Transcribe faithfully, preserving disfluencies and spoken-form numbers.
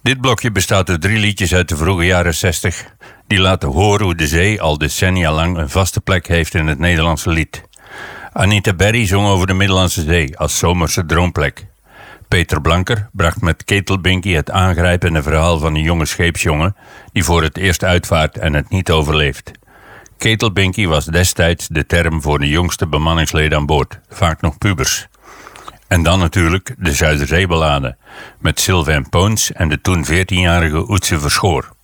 Dit blokje bestaat uit drie liedjes uit de vroege jaren zestig... die laten horen hoe de zee al decennia lang een vaste plek heeft in het Nederlandse lied. Anita Berry zong over de Middellandse Zee als zomerse droomplek. Peter Blanker bracht met Ketelbinkie het aangrijpende verhaal van een jonge scheepsjongen... die voor het eerst uitvaart en het niet overleeft. Ketelbinkie was destijds de term voor de jongste bemanningsleden aan boord, vaak nog pubers. En dan natuurlijk de Zuiderzeeballade, met Sylvain Poons en de toen veertienjarige Oetse Verschoor.